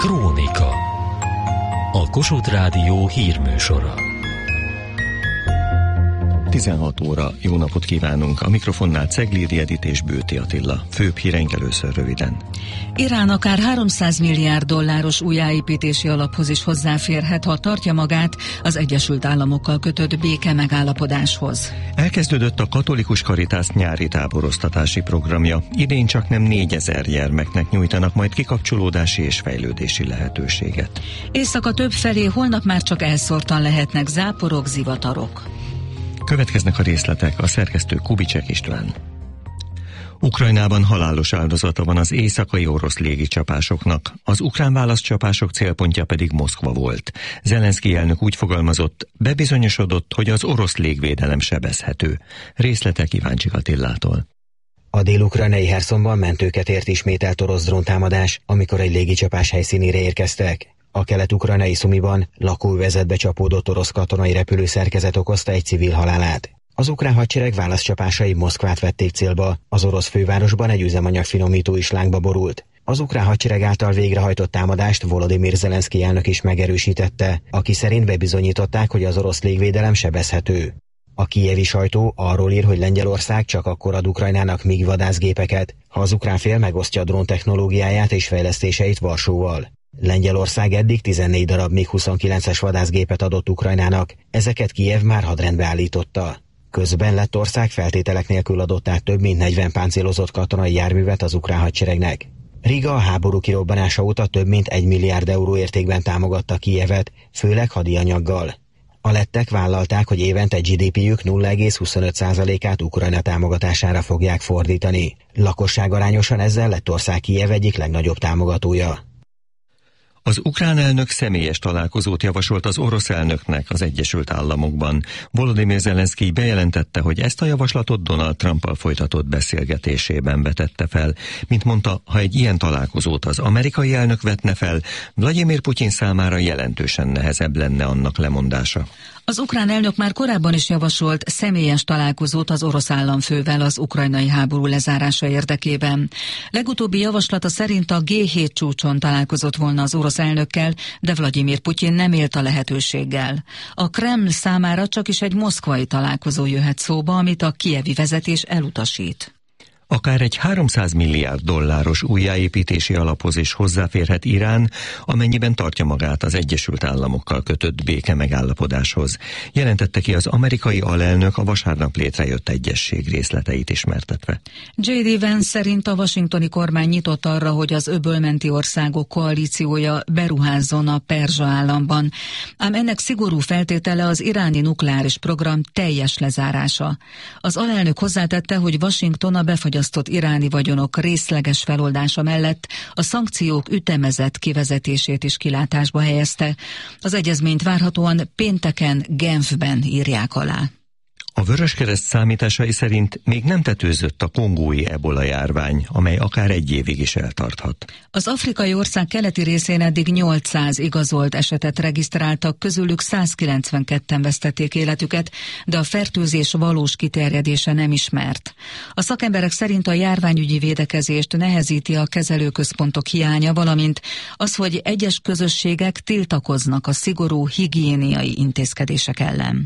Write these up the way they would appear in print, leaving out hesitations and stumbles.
Krónika. A Kossuth Rádió hírműsora. 16 óra, jó napot kívánunk! A mikrofonnál Ceglidi Edit és Bőti Attila. Főbb híreink először röviden. Irán akár $300 milliárd újjáépítési alaphoz is hozzáférhet, ha tartja magát az Egyesült Államokkal kötött béke megállapodáshoz. Elkezdődött a Katolikus Caritas nyári táboroztatási programja. Idén csaknem 4000 gyermeknek nyújtanak majd kikapcsolódási és fejlődési lehetőséget. Éjszaka több felé holnap már csak elszórtan lehetnek záporok, zivatarok. Következnek a részletek, a szerkesztő Kubicsek István. Ukrajnában halálos áldozata van az éjszakai orosz légicsapásoknak, az ukrán válaszcsapások célpontja pedig Moszkva volt. Zelenszkij elnök úgy fogalmazott, bebizonyosodott, hogy az orosz légvédelem sebezhető. Részletek Iváncsik Attillától. A dél-ukrajnai Herszonban mentőket ért ismételt orosz dróntámadás, amikor egy légicsapás helyszínére érkeztek. A kelet-ukrajnai Szumiban lakóövezetbe csapódott orosz katonai repülőszerkezet okozta egy civil halálát. Az ukrán hadsereg válaszcsapásai Moszkvát vették célba, az orosz fővárosban egy üzemanyagfinomító is lángba borult. Az ukrán hadsereg által végrehajtott támadást Volodymyr Zelenszkij elnök is megerősítette, aki szerint bebizonyították, hogy az orosz légvédelem sebezhető. A kijevi sajtó arról ír, hogy Lengyelország csak akkor ad Ukrajnának MiG vadászgépeket, ha az ukrán fél megosztja a drón technológiáját és fejlesztéseit Varsóval. Lengyelország eddig 14 darab MiG-29-es vadászgépet adott Ukrajnának, ezeket Kijev már hadrendbe állította. Közben Lettország feltételek nélkül adott át több mint 40 páncélozott katonai járművet az ukrán hadseregnek. Riga a háború kirobbanása óta több mint 1 milliárd euró értékben támogatta Kijevet, főleg hadianyaggal. A lettek vállalták, hogy évente GDP-jük 0,25%-át Ukrajna támogatására fogják fordítani. Lakosságarányosan ezzel Lettország Kijev egyik legnagyobb támogatója. Az ukrán elnök személyes találkozót javasolt az orosz elnöknek az Egyesült Államokban. Volodymyr Zelenszkij bejelentette, hogy ezt a javaslatot Donald Trumppal folytatott beszélgetésében vetette fel. Mint mondta, ha egy ilyen találkozót az amerikai elnök vetne fel, Vladimir Putyin számára jelentősen nehezebb lenne annak lemondása. Az ukrán elnök már korábban is javasolt személyes találkozót az orosz államfővel az ukrajnai háború lezárása érdekében. Legutóbbi javaslata szerint a G7 csúcson találkozott volna az orosz elnökkel, de Vladimir Putyin nem élt a lehetőséggel. A Kreml számára csak is egy moszkvai találkozó jöhet szóba, amit a kijevi vezetés elutasít. Akár egy $300 milliárd újjáépítési alaphoz is hozzáférhet Irán, amennyiben tartja magát az Egyesült Államokkal kötött béke megállapodáshoz. Jelentette ki az amerikai alelnök a vasárnap létrejött egyezség részleteit ismertetve. J.D. Vance szerint a washingtoni kormány nyitott arra, hogy az öbölmenti országok koalíciója beruházzon a Perzsa államban, ám ennek szigorú feltétele az iráni nukleáris program teljes lezárása. Az alelnök hozzátette, hogy Washington a befagyasztott iráni vagyonok részleges feloldása mellett a szankciók ütemezett kivezetését is kilátásba helyezte. Az egyezményt várhatóan pénteken Genfben írják alá. A Vöröskereszt számításai szerint még nem tetőzött a kongói ebola járvány, amely akár egy évig is eltarthat. Az afrikai ország keleti részén eddig 800 igazolt esetet regisztráltak, közülük 192-en vesztették életüket, de a fertőzés valós kiterjedése nem ismert. A szakemberek szerint a járványügyi védekezést nehezíti a kezelőközpontok hiánya, valamint az, hogy egyes közösségek tiltakoznak a szigorú higiéniai intézkedések ellen.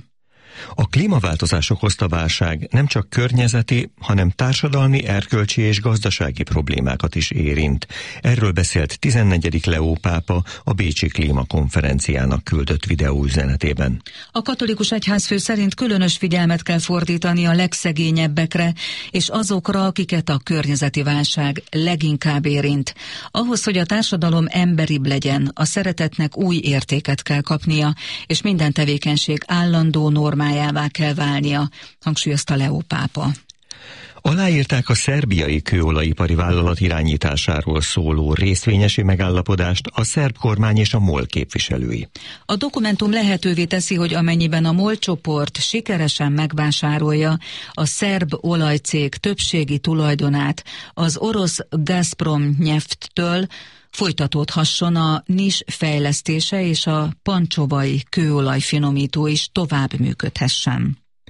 A klímaváltozás okozta válság nem csak környezeti, hanem társadalmi, erkölcsi és gazdasági problémákat is érint. Erről beszélt 14. Leó pápa a Bécsi Klímakonferenciának küldött videóüzenetében. A katolikus egyházfő szerint különös figyelmet kell fordítani a legszegényebbekre és azokra, akiket a környezeti válság leginkább érint. Ahhoz, hogy a társadalom emberibb legyen, a szeretetnek új értéket kell kapnia, és minden tevékenység állandó normájává kell válnia, hangsúlyozta Leó pápa. Aláírták a szerbiai kőolajipari vállalat irányításáról szóló részvényesi megállapodást a szerb kormány és a MOL képviselői. A dokumentum lehetővé teszi, hogy amennyiben a MOL csoport sikeresen megvásárolja a szerb olajcég többségi tulajdonát az orosz Gazprom Nefttől, folytatódhasson a NIS fejlesztése és a pancsovai kőolajfinomító is tovább működhessen.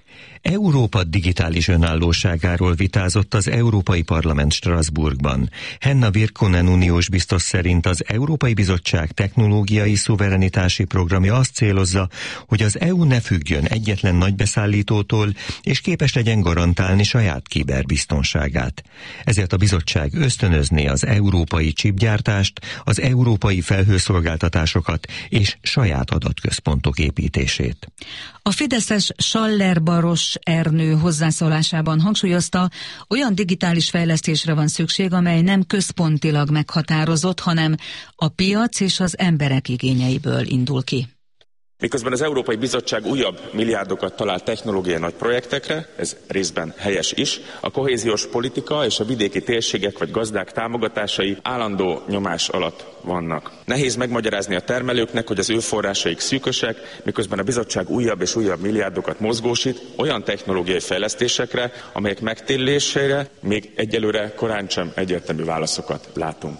Európa digitális önállóságáról vitázott az Európai Parlament Strasbourgban. Henna Virkkunen uniós biztos szerint az Európai Bizottság technológiai szuverenitási programja azt célozza, hogy az EU ne függjön egyetlen nagybeszállítótól, és képes legyen garantálni saját kiberbiztonságát. Ezért a bizottság ösztönözné az európai csipgyártást, az európai felhőszolgáltatásokat és saját adatközpontok építését. A fideszes Schaller Baros Ernő hozzászólásában hangsúlyozta, olyan digitális fejlesztésre van szükség, amely nem központilag meghatározott, hanem a piac és az emberek igényeiből indul ki. Miközben az Európai Bizottság újabb milliárdokat talál technológiai nagy projektekre, ez részben helyes is, a kohéziós politika és a vidéki térségek vagy gazdák támogatásai állandó nyomás alatt vannak. Nehéz megmagyarázni a termelőknek, hogy az ő forrásaik szűkösek, miközben a bizottság újabb és újabb milliárdokat mozgósít olyan technológiai fejlesztésekre, amelyek megtérülésére még egyelőre korán sem egyértelmű válaszokat látunk.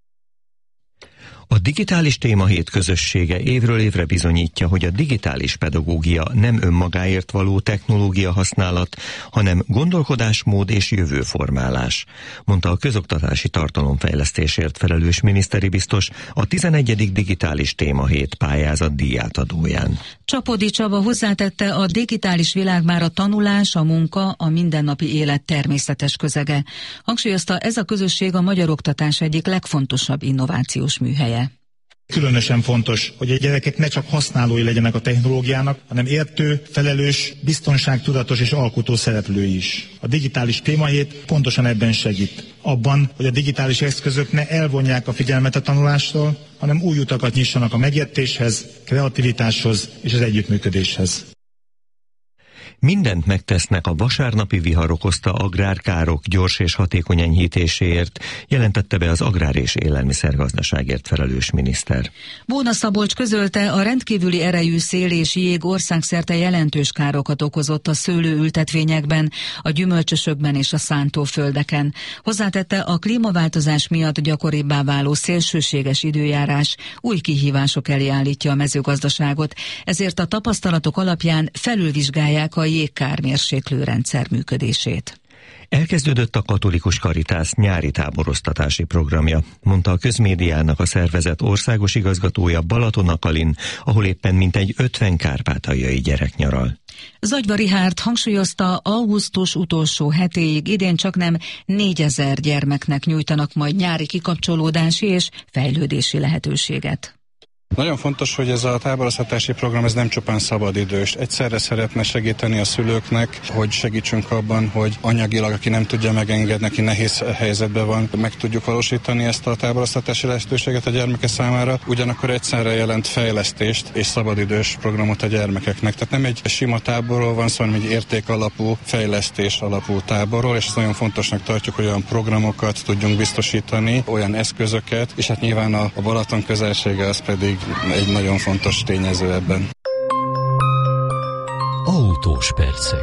A digitális témahét közössége évről évre bizonyítja, hogy a digitális pedagógia nem önmagáért való technológia használat, hanem gondolkodásmód és jövőformálás, mondta a közoktatási tartalomfejlesztésért felelős miniszteri biztos a 11. digitális témahét pályázat díjátadóján. Csapodi Csaba hozzátette, a digitális világ már a tanulás, a munka, a mindennapi élet természetes közege. Hangsúlyozta, ez a közösség a magyar oktatás egyik legfontosabb innovációs műhelye. Különösen fontos, hogy a gyerekek ne csak használói legyenek a technológiának, hanem értő, felelős, biztonságtudatos és alkotó szereplői is. A digitális témahét pontosan ebben segít. Abban, hogy a digitális eszközök ne elvonják a figyelmet a tanulástól, hanem új utakat nyissanak a megértéshez, kreativitáshoz és az együttműködéshez. Mindent megtesznek a vasárnapi vihar okozta agrárkárok gyors és hatékony enyhítéséért, jelentette be az agrár- és élelmiszergazdaságért felelős miniszter. Bóna Szabolcs közölte, a rendkívüli erejű szél és jég országszerte jelentős károkat okozott a szőlőültetvényekben, a gyümölcsösökben és a szántóföldeken. Hozzátette, a klímaváltozás miatt gyakoribbá váló szélsőséges időjárás új kihívások elé állítja a mezőgazdaságot, ezért a tapasztalatok alapján felülvizsgálják a jégkármérséklő rendszer működését. Elkezdődött a Katolikus Karitász nyári táboroztatási programja, mondta a közmédiának a szervezet országos igazgatója Balaton Akalin, ahol éppen mintegy 50 kárpátaljai gyerek nyaral. Zagyva Richárd hangsúlyozta, augusztus utolsó hetéig idén csaknem 4000 gyermeknek nyújtanak majd nyári kikapcsolódási és fejlődési lehetőséget. Nagyon fontos, hogy ez a táboroztatási program ez nem csupán szabadidős. Egyszerre szeretne segíteni a szülőknek, hogy segítsünk abban, hogy anyagilag, aki nem tudja megengedni, aki nehéz helyzetben van, meg tudjuk valósítani ezt a táboroztatási lehetőséget a gyermeke számára. Ugyanakkor egyszerre jelent fejlesztést és szabadidős programot a gyermekeknek. Tehát nem egy sima táborról van szó, hanem egy értékalapú, fejlesztés alapú táborról, és ezt nagyon fontosnak tartjuk, hogy olyan programokat tudjunk biztosítani, olyan eszközöket, és hát nyilván a Balaton közelsége az pedig egy nagyon fontos tényező ebben. Autós percek.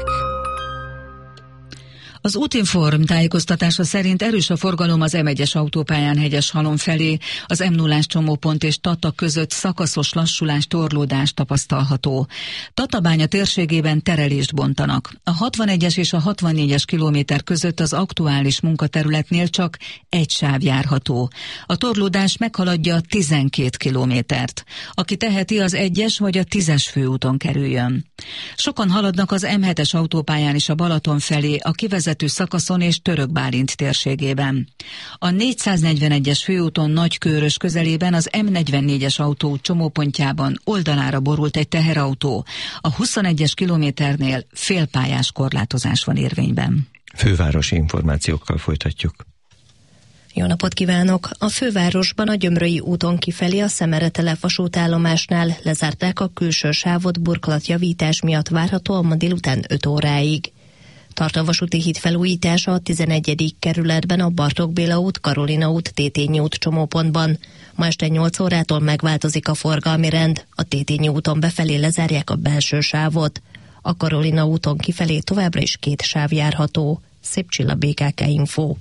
Az Útinform tájékoztatása szerint erős a forgalom az M1-es autópályán Hegyeshalom felé, az M0-ás csomópont és Tata között szakaszos lassulás, torlódás tapasztalható. Tatabánya térségében terelést bontanak. A 61-es és a 64-es kilométer között az aktuális munkaterületnél csak egy sáv járható. A torlódás meghaladja 12 kilométert. Aki teheti, az 1-es vagy a 10-es főúton kerüljön. Sokan haladnak az M7-es autópályán is a Balaton felé, a kivezető szakaszon és Török Bálint térségében. A 441-es főúton Nagykőrös közelében az M44-es autó csomópontjában oldalára borult egy teherautó. A 21-es kilométernél félpályás korlátozás van érvényben. Fővárosi információkkal folytatjuk. Jó napot kívánok! A fővárosban a Gyömrői úton kifelé a Szemeretelep vasútállomásnál lezárták a külső sávot burkolatjavítás miatt várhatóan ma délután 5 óráig. Tart a vasúti híd felújítása a 11. kerületben a Bartók Béla út, Karolina út, Tétényi út csomópontban. Ma este 8 órától megváltozik a forgalmi rend, a Tétényi úton befelé lezárják a belső sávot. A Karolina úton kifelé továbbra is 2 sáv járható. Szép Csilla, BKK Info.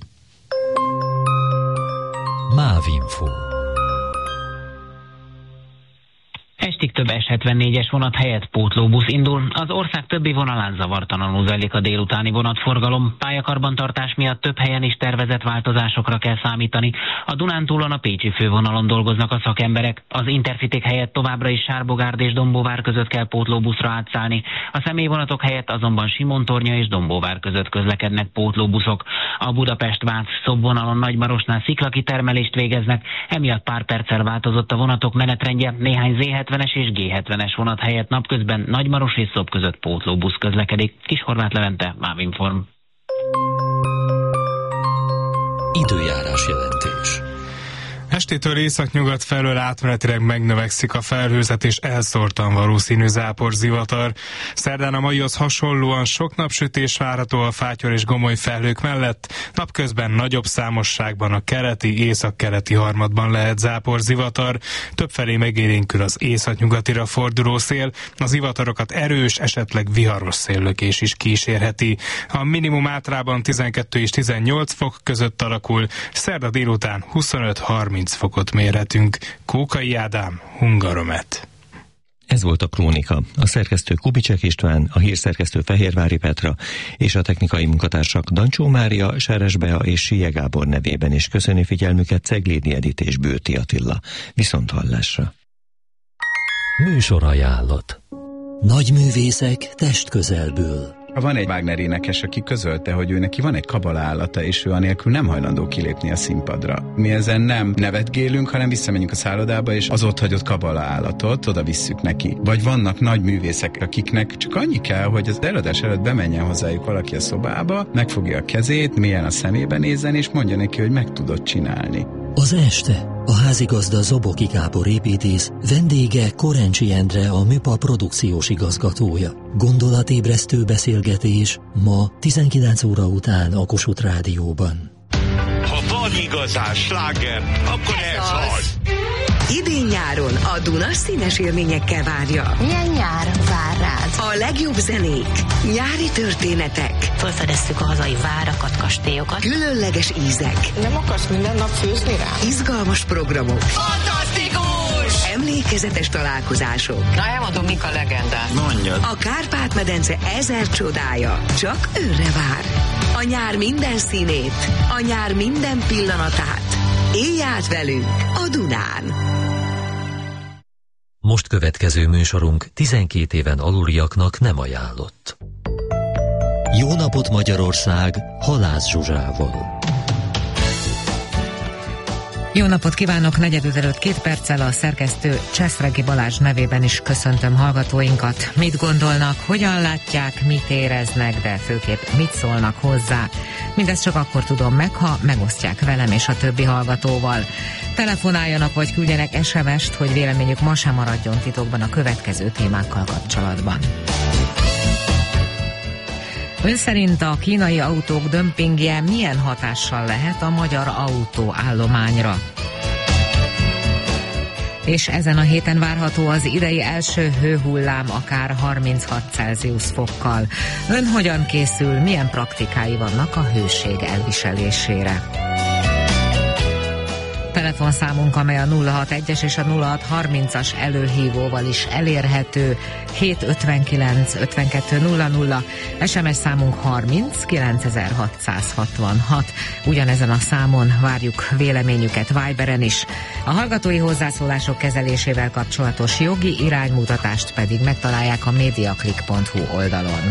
MÁV Info. Esti több S74-es vonat helyett pótlóbusz indul. Az ország többi vonalán zavartalanul zajlik a délutáni vonatforgalom. Pályakarbantartás miatt több helyen is tervezett változásokra kell számítani. A Dunántúlon a pécsi fővonalon dolgoznak a szakemberek. Az Intercityk helyett továbbra is Sárbogárd és Dombóvár között kell pótlóbuszra átszállni. A személyvonatok helyett azonban Simontornya és Dombóvár között közlekednek pótlóbuszok. A Budapest-Vác szobvonalon Nagymarosnál sziklakitermelést végeznek, emiatt pár perccel változott a vonatok menetrendje, néhány Z70-es és G70-es vonat helyett napközben Nagymaros és Szob között pótlóbusz közlekedik. Kishorváth Levente, Mávinform. Időjárás jelentés. Estétől északnyugat felől átmenetileg megnövekszik a felhőzet és elszórtan valószínű záporzivatar. Szerdán a maihoz hasonlóan sok napsütés várható a fátyor és gomoly felhők mellett. Napközben nagyobb számosságban a keleti, északkeleti harmadban lehet záporzivatar. Többfelé megélénkül az északnyugatira forduló szél. Az zivatarokat erős, esetleg viharos széllökés is kísérheti. A minimum átrában 12 és 18 fok között alakul. Szerda délután 25-30 fokot mérhetünk. Kókai Ádám, Hungaromet. Ez volt a Krónika. A szerkesztő Kubicsek István, a hírszerkesztő Fehérvári Petra és a technikai munkatársak Dancsó Mária, Seres Bea és Sije Gábor nevében is köszöni figyelmüket Ceglédi Edit és Bőti Attila. Viszonthallásra. Műsorajánlat. Nagy művészek testközelből. Van egy Wagner énekes, aki közölte, hogy ő neki van egy kabala állata, és ő anélkül nem hajlandó kilépni a színpadra. Mi ezen nem nevetgélünk, hanem visszamegyünk a szállodába, és az ott hagyott kabala állatot oda visszük neki. Vagy vannak nagy művészek, akiknek csak annyi kell, hogy az előadás előtt bemenjen hozzájuk valaki a szobába, megfogja a kezét, mélyen a szemébe nézzen, és mondja neki, hogy meg tudod csinálni. Az este a házigazda Zoboki Gábor építész, vendége Korencsi Endre, a MÜPA produkciós igazgatója. Gondolatébresztő beszélgetés ma 19 óra után a Kossuth Rádióban. Ha van igazán sláger, akkor ez az! Idén-nyáron a Duna színes élményekkel várja. Milyen nyár vár rád? A legjobb zenék, nyári történetek. Felfedeztük a hazai várakat, kastélyokat. Különleges ízek. Nem akarsz minden nap főzni rá? Izgalmas programok. Fantasztikus! Emlékezetes találkozások. Na, elmondom, mik a legendák. Mondjad. A Kárpát-medence 1000 csodája csak őre vár. A nyár minden színét, a nyár minden pillanatát. Élj át velünk a Dunán! Most következő műsorunk 12 éven aluliaknak nem ajánlott. Jó napot Magyarország, Halász Zsuzsával. Jó napot kívánok, 4:45 perccel a szerkesztő Cseszregi Balázs nevében is köszöntöm hallgatóinkat. Mit gondolnak, hogyan látják, mit éreznek, de főképp mit szólnak hozzá. Mindezt csak akkor tudom meg, ha megosztják velem és a többi hallgatóval. Telefonáljanak vagy küldjenek SMS-t, hogy véleményük ma sem maradjon titokban a következő témákkal kapcsolatban. Ön szerint a kínai autók dömpingje milyen hatással lehet a magyar autóállományra? És ezen a héten várható az idei első hőhullám, akár 36 Celsius fokkal. Ön hogyan készül, milyen praktikái vannak a hőség elviselésére? Telefonszámunk, amely a 061-es és a 0630-as előhívóval is elérhető, 759 52 00, SMS számunk 30 9666. Ugyanezen a számon várjuk véleményüket Viberen is. A hallgatói hozzászólások kezelésével kapcsolatos jogi iránymutatást pedig megtalálják a mediaclick.hu oldalon.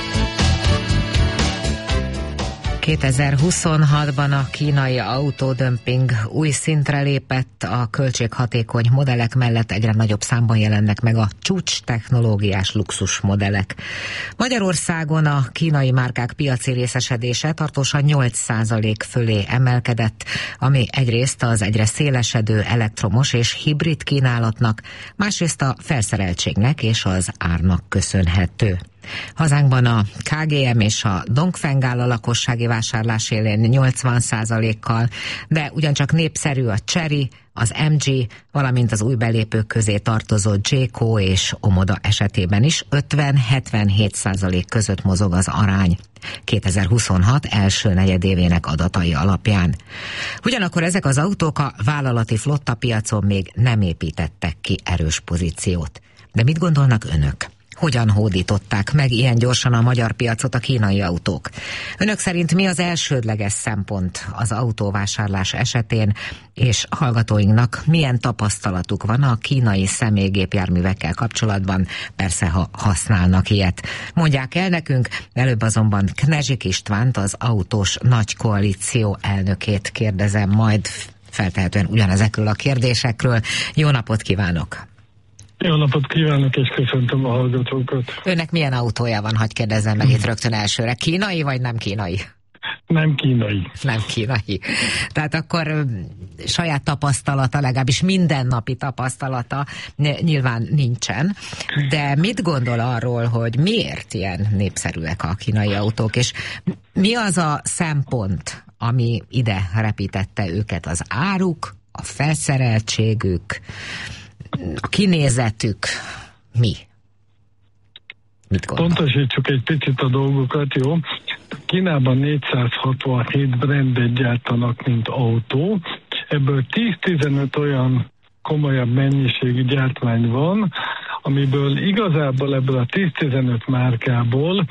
2026-ban a kínai autódömping új szintre lépett, a költséghatékony modellek mellett egyre nagyobb számban jelennek meg a csúcs technológiás luxus modellek. Magyarországon a kínai márkák piaci részesedése tartósan 8% fölé emelkedett, ami egyrészt az egyre szélesedő elektromos és hibrid kínálatnak, másrészt a felszereltségnek és az árnak köszönhető. Hazánkban a KGM és a Dongfeng áll a lakossági vásárlás élén 80%-kal, de ugyancsak népszerű a Chery, az MG, valamint az új belépők közé tartozó Jayco és Omoda esetében is 50-77% között mozog az arány 2026 első negyedévének adatai alapján. Ugyanakkor ezek az autók a vállalati flotta piacon még nem építettek ki erős pozíciót. De mit gondolnak önök? Hogyan hódították meg ilyen gyorsan a magyar piacot a kínai autók? Önök szerint mi az elsődleges szempont az autóvásárlás esetén, és hallgatóinknak milyen tapasztalatuk van a kínai személygépjárművekkel kapcsolatban, persze ha használnak ilyet? Mondják el nekünk, előbb azonban Knezsik Istvánt, az Autós Nagy Koalíció elnökét kérdezem majd feltehetően ugyanezekről a kérdésekről. Jó napot kívánok! Jó napot kívánok, és köszöntöm a hallgatókat. Önnek milyen autója van, hadd kérdezzem meg itt rögtön elsőre? Kínai vagy nem kínai? Nem kínai. Nem kínai. Tehát akkor saját tapasztalata, legalábbis mindennapi tapasztalata nyilván nincsen, de mit gondol arról, hogy miért ilyen népszerűek a kínai autók, és mi az a szempont, ami ide repítette őket? Az áruk, a felszereltségük, a kinézetük, mi? Mit gondol? Pontosítsuk egy picit a dolgokat, jó? Kínában 467 brandet gyártanak, mint autó. Ebből 10-15 olyan komolyabb mennyiségű gyártmány van, amiből igazából ebből a 10-15 márkából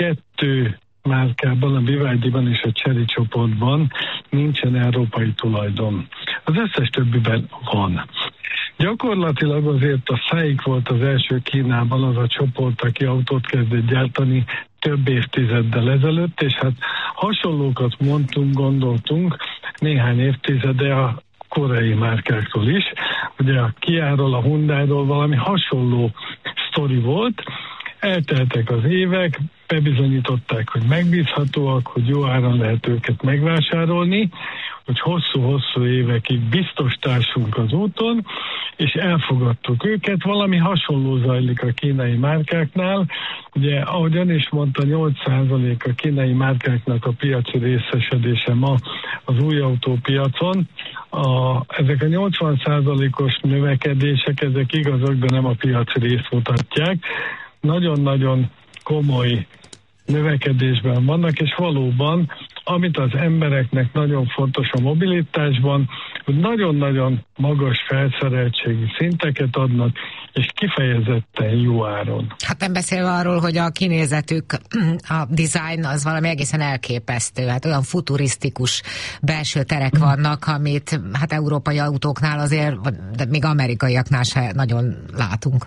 2 márkában, a BYD-ban és a Chery csoportban nincsen európai tulajdon. Az összes többiben van. Gyakorlatilag azért a SAIC volt az első Kínában az a csoport, aki autót kezdett gyártani több évtizeddel ezelőtt, és hát hasonlókat mondtunk, gondoltunk néhány évtizede a koreai márkákról is. Ugye a Kia-ról, a Hyundai-ról valami hasonló sztori volt. Elteltek az évek, bebizonyították, hogy megbízhatóak, hogy jó áron lehet őket megvásárolni, hogy hosszú-hosszú évekig biztos társunk az úton, és elfogadtuk őket. Valami hasonló zajlik a kínai márkáknál. Ugye, ahogy ön is mondta, 8% a kínai márkáknak a piaci részesedése ma az új autópiacon. Ezek a 80%-os növekedések, ezek igazak, de nem a piaci részt mutatják. Nagyon-nagyon komoly növekedésben vannak, és valóban, amit az embereknek nagyon fontos a mobilitásban, hogy nagyon-nagyon magas felszereltségi szinteket adnak, és kifejezetten jó áron. Hát nem beszélve arról, hogy a kinézetük, a design az valami egészen elképesztő, hát olyan futurisztikus belső terek vannak, amit hát európai autóknál azért, de még amerikaiaknál se nagyon látunk.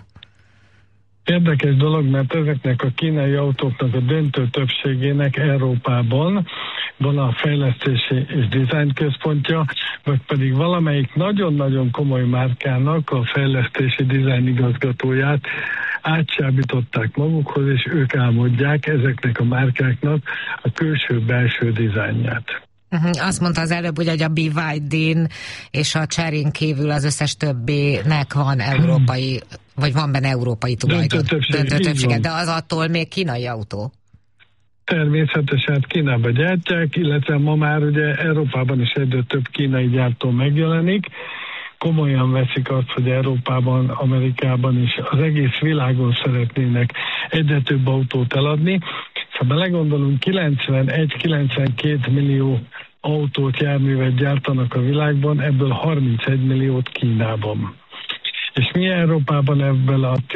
Érdekes dolog, mert ezeknek a kínai autóknak a döntő többségének Európában van a fejlesztési és dizájn központja, vagy pedig valamelyik nagyon-nagyon komoly márkának a fejlesztési dizájn igazgatóját átsábították magukhoz, és ők álmodják ezeknek a márkáknak a külső-belső dizájnját. Azt mondta az előbb, hogy a BYD-n és a Chery-n kívül az összes többinek van európai, vagy van benne európai tulajdon. Döntő többsége, de az attól még kínai autó. Természetesen Kínába gyártják, illetve ma már ugye Európában is egyre több kínai gyártó megjelenik. Komolyan veszik azt, hogy Európában, Amerikában is az egész világon szeretnének egyre több autót eladni. Ha belegondolunk, 91-92 millió autót, járművet gyártanak a világban, ebből 31 milliót Kínában. És mi Európában ebből a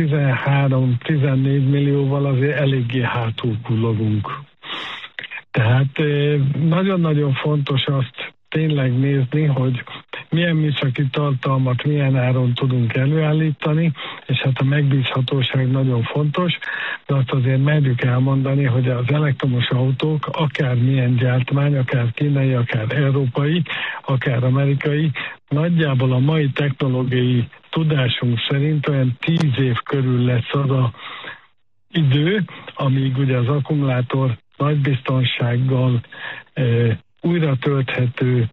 13-14 millióval azért eléggé hátul kullogunk. Tehát nagyon-nagyon fontos azt tényleg nézni, hogy milyen műszaki tartalmat, milyen áron tudunk előállítani, és hát a megbízhatóság nagyon fontos, de azt azért merjük elmondani, hogy az elektromos autók, akár milyen gyártmány, akár kínai, akár európai, akár amerikai, nagyjából a mai technológiai tudásunk szerint olyan 10 év körül lesz az a idő, amíg ugye az akkumulátor nagy biztonsággal újra tölthető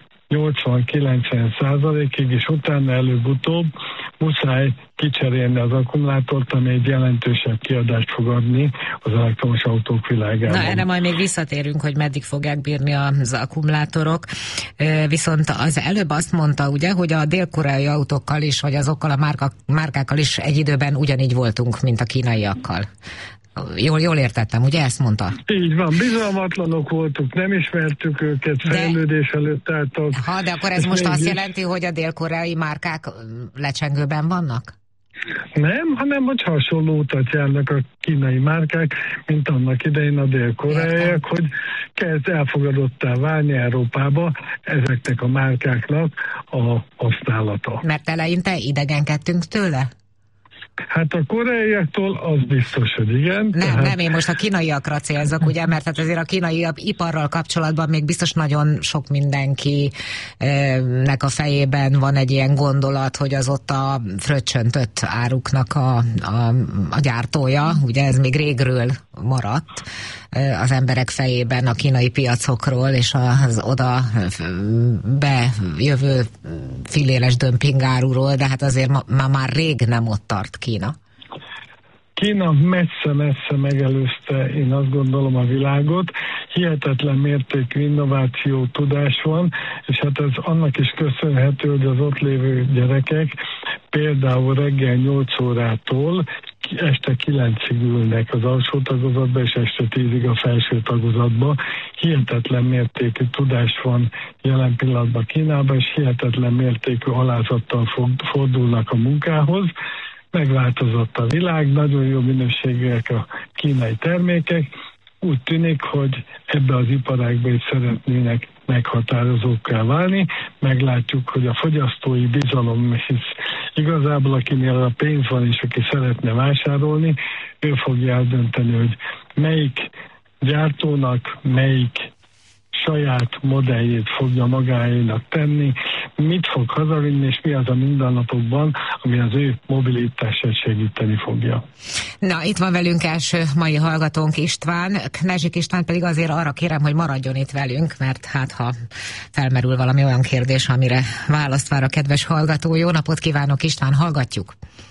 80-90%-ig, és utána előbb-utóbb muszáj kicserélni az akkumulátort, ami egy jelentősebb kiadást fog adni az elektromos autók világában. Na, erre majd még visszatérünk, hogy meddig fogják bírni az akkumulátorok. Viszont az előbb azt mondta, ugye, hogy a dél-koreai autókkal is, vagy azokkal a márkákkal is egy időben ugyanígy voltunk, mint a kínaiakkal. Jól értettem, ugye ezt mondta? Így van, bizalmatlanok voltunk, nem ismertük őket, fejlődés előtt álltak. De akkor ez most azt jelenti, hogy a dél-koreai márkák lecsengőben vannak? Nem, hanem hogy hasonló utat járnak a kínai márkák, mint annak idején a dél-koreaiak, hogy kezd elfogadottá válni Európába ezeknek a márkáknak a használata. Mert eleinte idegenkedtünk tőle? Hát a koreaiaktól az biztos, hogy igen. Nem, én most a kínaiakra célzok, ugye, mert hát azért a kínai iparral kapcsolatban még biztos nagyon sok mindenkinek a fejében van egy ilyen gondolat, hogy az ott a fröccsöntött áruknak a gyártója, ugye ez még régről maradt az emberek fejében a kínai piacokról, és az oda bejövő filléres dömpingáruról, de hát azért már rég nem ott tart Kína. Kína messze-messze megelőzte, én azt gondolom, a világot. Hihetetlen mértékű innováció, tudás van, és hát ez annak is köszönhető, hogy az ott lévő gyerekek például reggel 8 órától este 9-ig ülnek az alsó tagozatba, és este 10-ig a felső tagozatba. Hihetetlen mértékű tudás van jelen pillanatban Kínában, és hihetetlen mértékű alázattal fordulnak a munkához. Megváltozott a világ, nagyon jó minőségűek a kínai termékek. Úgy tűnik, hogy ebbe az iparágba is szeretnének meghatározókká válni. Meglátjuk, hogy a fogyasztói bizalom, hisz igazából akinél a pénz van, és aki szeretne vásárolni, ő fogja eldönteni, hogy melyik gyártónak, melyik saját modelljét fogja magáénak tenni, mit fog hazavinni, és mi az a mindennapokban, ami az ő mobilitását segíteni fogja. Na, itt van velünk első mai hallgatónk István. Knezsik István pedig azért arra kérem, hogy maradjon itt velünk, mert hát ha felmerül valami olyan kérdés, amire választ vár a kedves hallgató. Jó napot kívánok, István, hallgatjuk!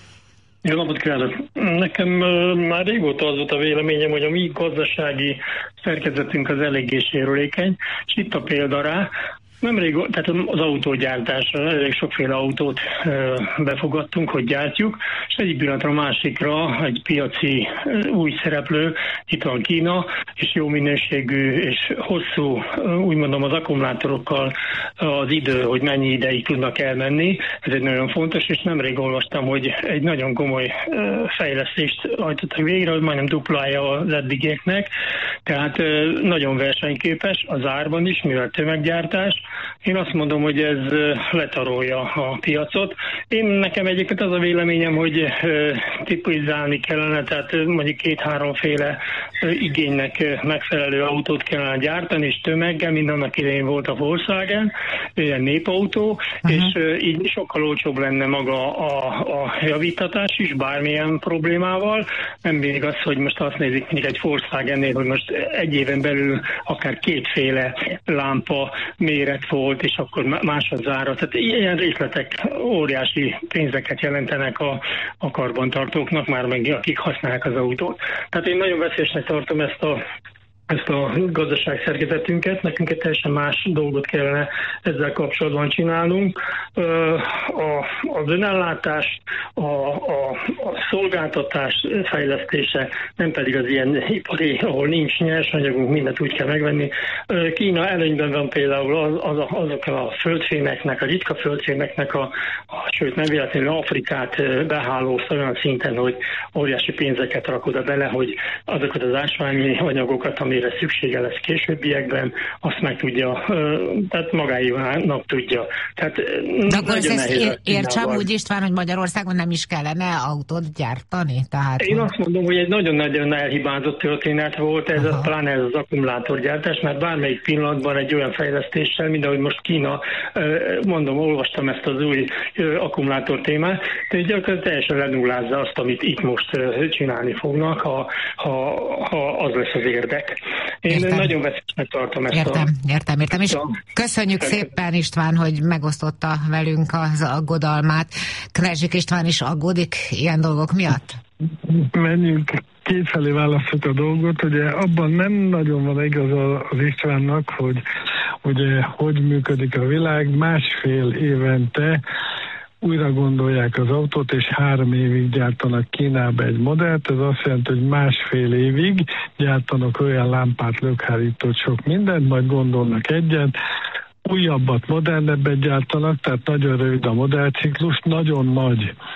Jó napot kívánok! Nekem már régóta az volt a véleményem, hogy a mi gazdasági szerkezetünk az eléggé sérülékeny, és itt a példa rá. Nemrég, tehát az autógyártásra elég sokféle autót befogadtunk, hogy gyártjuk, és egyik pillanatra másikra egy piaci új szereplő, itt van Kína, és jó minőségű és hosszú, úgy mondom, az akkumulátorokkal az idő, hogy mennyi ideig tudnak elmenni, ez egy nagyon fontos, és nemrég olvastam, hogy egy nagyon komoly fejlesztést hajtottak végre, hogy majdnem duplája az eddigieknek, tehát nagyon versenyképes az árban is, mivel tömeggyártás. Én azt mondom, hogy ez letarolja a piacot. Nekem egyébként az a véleményem, hogy tipizálni kellene, tehát mondjuk 2-3 féle igénynek megfelelő autót kellene gyártani, és tömeggel, mint annak idején volt a Volkswagen, ilyen népautó, és így sokkal olcsóbb lenne maga a javítatás is, bármilyen problémával. Nem mindig az, hogy most azt nézik mondjuk egy Volkswagennél, hogy most egy éven belül akár 2 féle lámpa méret volt, és akkor más az ára. Tehát ilyen részletek óriási pénzeket jelentenek a karbantartóknak, már meg akik használják az autót. Tehát én nagyon veszélyesnek tartom ezt a gazdaságszerkezetünket, nekünk egy teljesen más dolgot kellene ezzel kapcsolatban csinálnunk. Az önellátás, a szolgáltatás fejlesztése, nem pedig az ilyen ipari, ahol nincs nyersanyagunk, mindent úgy kell megvenni. Kína előnyben van például azok a földfémeknek, a ritka földfémeknek, sőt nem véletlenül Afrikát behálózta olyan szinten, hogy óriási pénzeket rak oda bele, hogy azokat az ásványi anyagokat, amire szüksége lesz későbbiekben, azt meg tudja, tehát magáévának tudja. Tehát de akkor ezt értsem úgy, István, hogy Magyarországon nem is kellene autót gyártani? Tehát, én azt mondom, hogy egy nagyon-nagyon elhibázott történet volt ez, pláne ez az akkumulátorgyártás, mert bármelyik pillanatban egy olyan fejlesztéssel, mint ahogy most Kína, mondom, olvastam ezt az új akkumulátor témát, de gyakorlatilag teljesen lenullázza azt, amit itt most csinálni fognak, ha az lesz az érdek. Én nagyon veszélyesnek tartom ezt. Értem. És köszönjük szépen, István, hogy megosztotta velünk az aggodalmát. Knezsik István is aggódik ilyen dolgok miatt? Menjünk kétfelé választjuk a dolgot, ugye abban nem nagyon van igaz az Istvánnak, hogy ugye hogy működik a világ, 1,5 évente újra gondolják az autót, és 3 évig gyártanak Kínába egy modellt, ez azt jelenti, hogy 1,5 évig gyártanak olyan lámpát, lökhárítót, sok mindent, majd gondolnak egyet, újabbat, modernebbet gyártanak, tehát nagyon rövid a modellciklus, nagyon nagy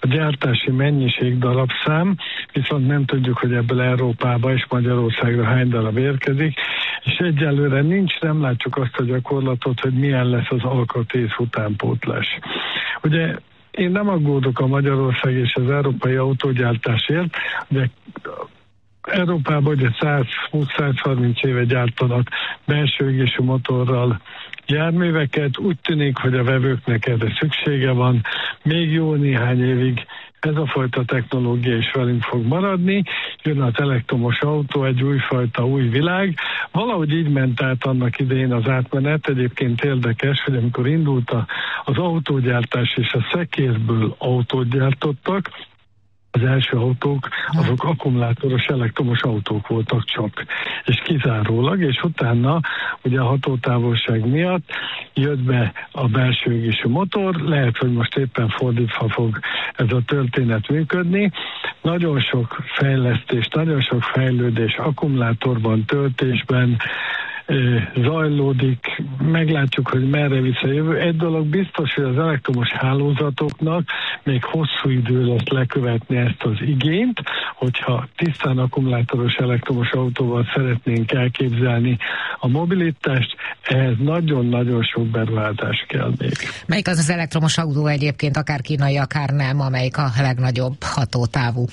a gyártási mennyiség darabszám, viszont nem tudjuk, hogy ebből Európába és Magyarországra hány darab érkezik, és egyelőre nem látjuk azt a gyakorlatot, hogy milyen lesz az alkatrész utánpótlás. Ugye én nem aggódok a Magyarország és az európai autógyártásért, de Európában ugye 120-130 éve gyártanak belső égésű motorral járműveket, úgy tűnik, hogy a vevőknek erre szüksége van, még jó néhány évig ez a fajta technológia is velünk fog maradni, jön az elektromos autó, egy újfajta új világ. Valahogy így ment át annak idején az átmenet, egyébként érdekes, hogy amikor indult az autógyártás és a szekérből autót gyártottak, az első autók, azok akkumulátoros elektromos autók voltak csak, és kizárólag, és utána ugye a hatótávolság miatt jött be a belső égésű motor, lehet, hogy most éppen fordítva fog ez a történet működni. Nagyon sok fejlesztés, nagyon sok fejlődés akkumulátorban, töltésben zajlódik, meglátjuk, hogy merre visz a jövő. Egy dolog biztos, hogy az elektromos hálózatoknak még hosszú idő lesz lekövetni ezt az igényt, hogyha tisztán akkumulátoros elektromos autóval szeretnénk elképzelni a mobilitást, ehhez nagyon-nagyon sok beruházás kell még. Melyik az elektromos autó egyébként, akár kínai, akár nem, amelyik a legnagyobb hatótávú?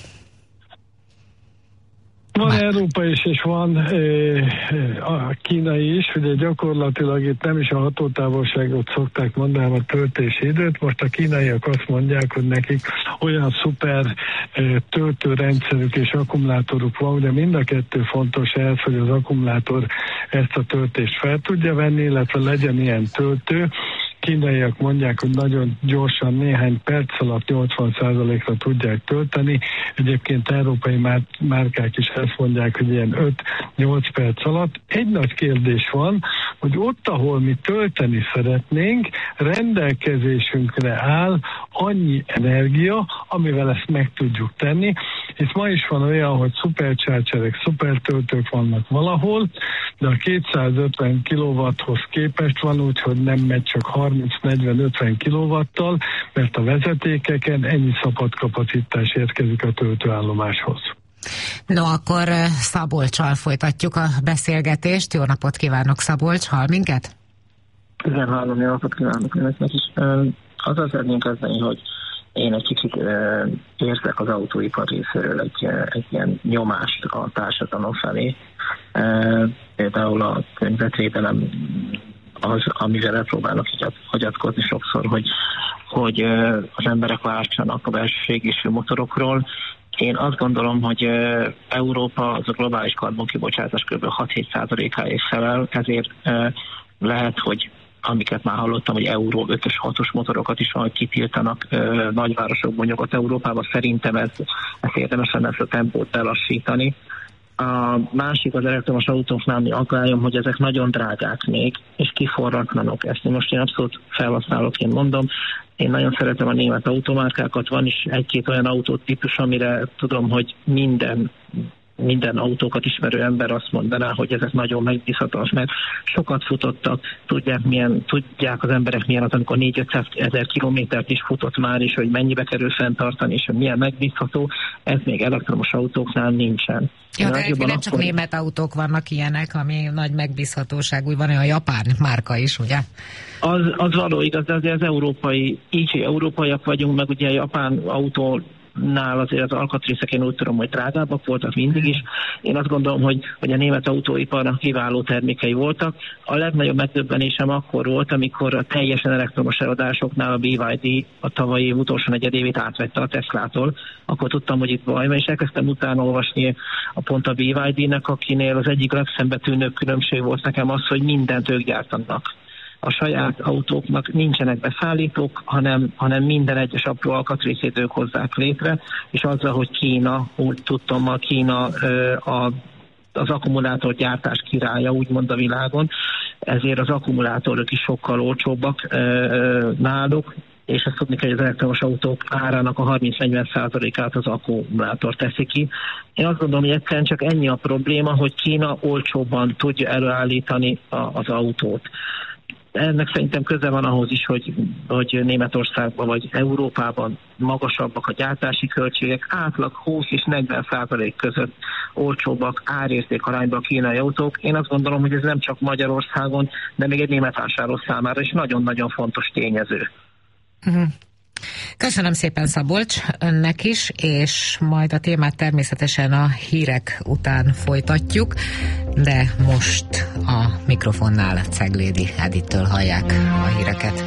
Van Európa is, és van a kínai is, ugye gyakorlatilag itt nem is a hatótávolságot szokták mondani, hanem a töltési időt. Most a kínaiak azt mondják, hogy nekik olyan szuper töltőrendszerük és akkumulátoruk van, ugye mind a kettő fontos ehhez, hogy az akkumulátor ezt a töltést fel tudja venni, illetve legyen ilyen töltő. Kínaiak mondják, hogy nagyon gyorsan, néhány perc alatt 80%-ra tudják tölteni. Egyébként európai márkák is ezt mondják, hogy ilyen 5-8 perc alatt. Egy nagy kérdés van, hogy ott, ahol mi tölteni szeretnénk, rendelkezésünkre áll annyi energia, amivel ezt meg tudjuk tenni. Itt ma is van olyan, hogy szuperchargerek, szupertöltők vannak valahol, de a 250 kW-hoz képest van úgy, hogy nem megy csak 30-40-50 kW-tal, mert a vezetékeken ennyi szabad kapacitás érkezik a töltőállomáshoz. No, akkor Szabolccsal folytatjuk a beszélgetést. Jó napot kívánok, Szabolcs, hall minket? Igen, hallom, jó napot kívánok önöknek is. Azzal szeretném kezdeni, hogy én egy kicsit érzek az autóipar részéről egy ilyen nyomást a társadalom felé. Például a környezetvédelem az, amivel elpróbálnak hagyatkozni sokszor, hogy az emberek váltsanak a belső égésű motorokról. Én azt gondolom, hogy Európa az a globális karbonkibocsátás kb. 6-7%-áért felel, ezért lehet, hogy amiket már hallottam, hogy Euró 5-ös 6-os motorokat is van, hogy kitiltanak nagyvárosokban, Nyugat-Európában. Szerintem ez érdemes lenne ezt a tempót belassítani. A másik az elektromos autóknál mi aggályom, hogy ezek nagyon drágák még, és kiforratlanok. Ezt most én abszolút felhasználóként mondom. Én nagyon szeretem a német automárkákat, van is egy-két olyan autótípus, amire tudom, hogy minden autókat ismerő ember azt mondaná, hogy ezek nagyon megbízhatóak, mert sokat futottak, tudják az emberek milyen az, amikor 400-500 ezer kilométert is futott már, és hogy mennyibe kerül fenntartani, és hogy milyen megbízható, ez még elektromos autóknál nincsen. Ja, de nem csak német autók vannak ilyenek, ami nagy megbízhatóságú, van olyan japán márka is, ugye? Az való igaz, de azért az európai, így európaiak vagyunk, meg ugye a japán autó nál azért az alkatrészek én úgy tudom, hogy drágábbak voltak mindig is. Én azt gondolom, hogy a német autóiparnak kiváló termékei voltak. A legnagyobb megdöbbenésem akkor volt, amikor a teljesen elektromos eladásoknál a BYD a tavalyi év utolsó negyedévét átvette a Teslától. Akkor tudtam, hogy itt baj van, és elkezdtem utána olvasni a BYD-nek, akinél az egyik legszembetűnőbb különbség volt nekem az, hogy mindent ők gyártanak. A saját autóknak nincsenek beszállítók, hanem minden egyes apró alkatrészét ők hozzák létre, és azzal, hogy Kína, úgy tudtam, Kína az akkumulátorgyártás királya, úgymond a világon, ezért az akkumulátorok is sokkal olcsóbbak náluk, és azt tudni kell, hogy az elektromos autók árának a 30-40%-át az akkumulátor teszi ki. Én azt gondolom, hogy egyszerűen csak ennyi a probléma, hogy Kína olcsóbban tudja előállítani az autót. ennek szerintem köze van ahhoz is, hogy Németországban vagy Európában magasabbak a gyártási költségek, átlag 20 és 40% között olcsóbbak árérték arányban a kínai autók. Én azt gondolom, hogy ez nem csak Magyarországon, de még egy német vásárló számára is nagyon-nagyon fontos tényező. Köszönöm szépen, Szabolcs, önnek is, és majd a témát természetesen a hírek után folytatjuk, de most a mikrofonnál Ceglédi Edittől hallják a híreket.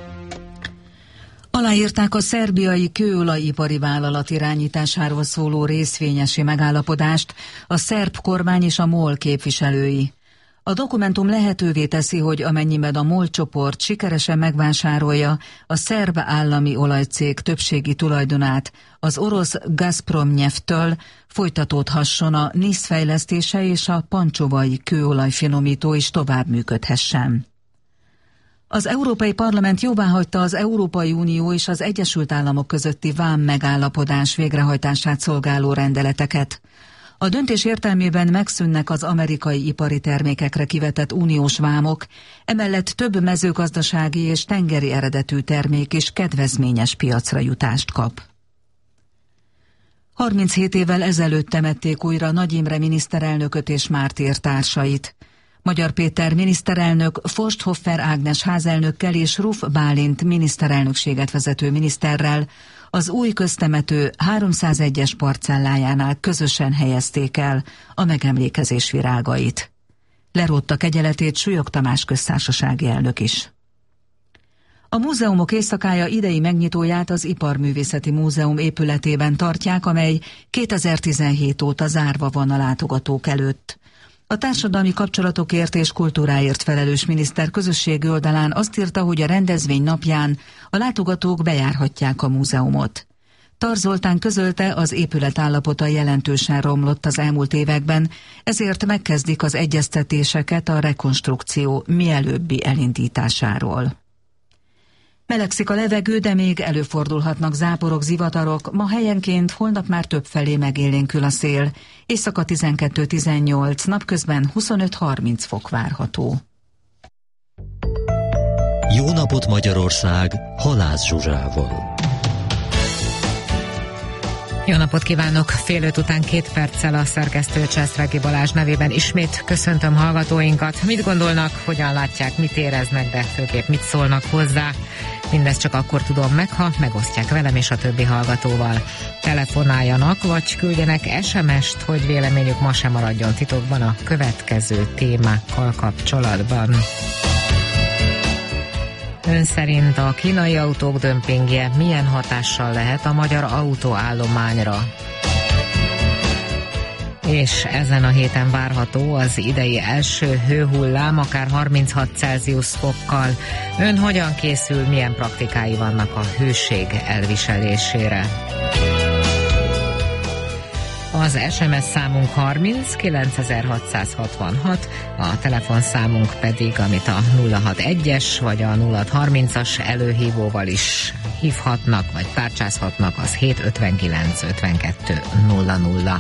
Aláírták a szerbiai kőolajipari vállalat irányításáról szóló részvényesi megállapodást a szerb kormány és a MOL képviselői. A dokumentum lehetővé teszi, hogy amennyiben a MOL csoport sikeresen megvásárolja a szerb állami olajcég többségi tulajdonát az orosz Gazpromnyeftől, folytatódhasson a NISZ fejlesztése és a pancsovai kőolajfinomító is tovább működhessen. Az Európai Parlament jóváhagyta az Európai Unió és az Egyesült Államok közötti vám megállapodás végrehajtását szolgáló rendeleteket. A döntés értelmében megszűnnek az amerikai ipari termékekre kivetett uniós vámok, emellett több mezőgazdasági és tengeri eredetű termék is kedvezményes piacra jutást kap. 37 évvel ezelőtt temették újra Nagy Imre miniszterelnököt és mártírtársait. Magyar Péter miniszterelnök Forsthoffer Ágnes házelnökkel és Ruf Bálint miniszterelnökséget vezető miniszterrel az új köztemető 301-es parcellájánál közösen helyezték el a megemlékezés virágait. Lerótta kegyeletét Súlyog Tamás köztársasági elnök is. A múzeumok éjszakája idei megnyitóját az Iparművészeti Múzeum épületében tartják, amely 2017 óta zárva van a látogatók előtt. A társadalmi kapcsolatokért és kultúráért felelős miniszter közösségi oldalán azt írta, hogy a rendezvény napján a látogatók bejárhatják a múzeumot. Tar Zoltán közölte, az épület állapota jelentősen romlott az elmúlt években, ezért megkezdik az egyeztetéseket a rekonstrukció mielőbbi elindításáról. Melegszik a levegő, de még előfordulhatnak záporok, zivatarok, ma helyenként, holnap már többfelé megélénkül a szél. Éjszaka 12-18, napközben 25-30 fok várható. Jó napot Magyarország, Halász Zsuzsával. Jó napot kívánok! Fél 5 után 2 perccel a szerkesztő Császrági Balázs nevében ismét köszöntöm hallgatóinkat. Mit gondolnak, hogyan látják, mit éreznek, de főképp mit szólnak hozzá? Mindezt csak akkor tudom meg, ha megosztják velem és a többi hallgatóval. Telefonáljanak, vagy küldjenek SMS-t, hogy véleményük ma sem maradjon titokban a következő témákkal kapcsolatban. Ön szerint a kínai autók dömpingje milyen hatással lehet a magyar autóállományra? És ezen a héten várható az idei első hőhullám, akár 36 Celsius fokkal. Ön hogyan készül, milyen praktikái vannak a hőség elviselésére? Az SMS számunk 30 9666, a telefonszámunk pedig, amit a 061-es vagy a 0630-as előhívóval is hívhatnak, vagy tárcsázhatnak, az 759 52 00.